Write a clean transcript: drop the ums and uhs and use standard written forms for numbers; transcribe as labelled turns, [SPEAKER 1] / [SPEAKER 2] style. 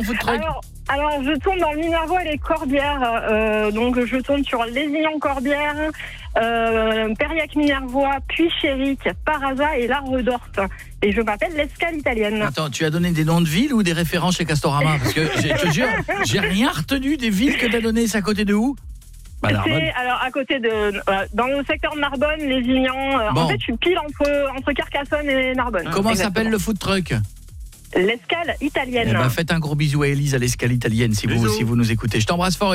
[SPEAKER 1] food truck?
[SPEAKER 2] Alors, je tourne dans le Minervois et les Corbières. Donc, je tourne sur Lézignan-Corbières, Périac-Minervois, puis Chéric, Paraza et La Redorte. Et je m'appelle l'Escale Italienne.
[SPEAKER 1] Attends, tu as donné des noms de villes ou des références chez Castorama? Parce que, je te jure, j'ai rien retenu des villes que tu as données. C'est à côté de où?
[SPEAKER 2] C'est alors à côté de dans le secteur de Narbonne, Lézignan.
[SPEAKER 1] Bon.
[SPEAKER 2] En fait, je suis pile entre Carcassonne et Narbonne.
[SPEAKER 1] Comment s'appelle le food truck?
[SPEAKER 2] L'Escale Italienne.
[SPEAKER 1] Faites un gros bisou à Élise à l'Escale Italienne si vous nous écoutez. Je t'embrasse fort.